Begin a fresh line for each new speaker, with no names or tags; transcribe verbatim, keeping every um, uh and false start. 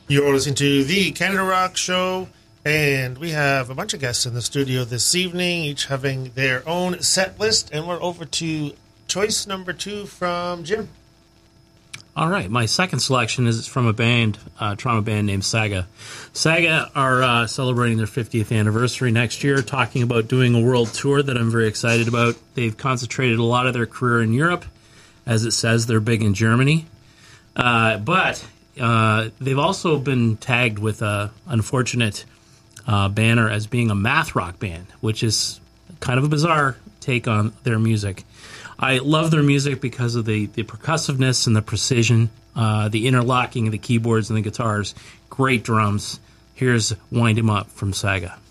You're listening to the Canada Rock Show, and we have a bunch of guests in the studio this evening, each having their own set list, and we're over to choice number two from Jim.
All right, my second selection is from a band, uh, Toronto band named Saga. Saga are uh, celebrating their fiftieth anniversary next year, talking about doing a world tour that I'm very excited about. They've concentrated a lot of their career in Europe. As it says, they're big in Germany. Uh, but uh, they've also been tagged with a unfortunate uh, banner as being a math rock band, which is kind of a bizarre take on their music. I love their music because of the, the percussiveness and the precision, uh, the interlocking of the keyboards and the guitars. Great drums. Here's Wind 'Em Up from Saga.